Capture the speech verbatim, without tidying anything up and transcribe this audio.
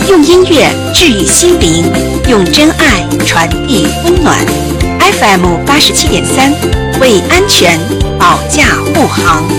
用音乐治愈心灵，用真爱传递温暖。F M 八十七点三，为安全保驾护航。